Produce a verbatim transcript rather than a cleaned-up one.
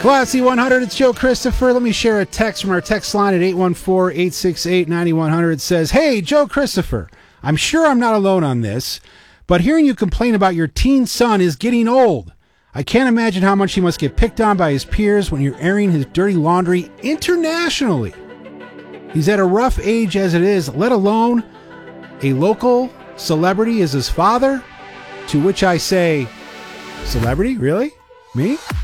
Classy one hundred, it's Joe Christopher. Let me share a text from our text line at eight one four, eight six eight, nine one zero zero. It says, "Hey, Joe Christopher, I'm sure I'm not alone on this, but hearing you complain about your teen son is getting old. I can't imagine how much he must get picked on by his peers when you're airing his dirty laundry internationally. He's at a rough age as it is, let alone a local celebrity is his father." To which I say, celebrity? Really? Me?